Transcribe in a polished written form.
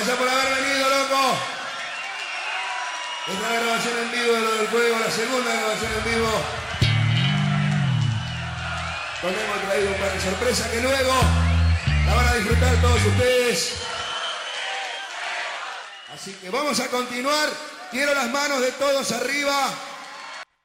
Gracias por haber venido, loco. Esta es la grabación en vivo de Lo del Juego, la segunda grabación en vivo. Donde hemos traído un par de sorpresas que luego la van a disfrutar todos ustedes. Así que vamos a continuar. Quiero las manos de todos arriba.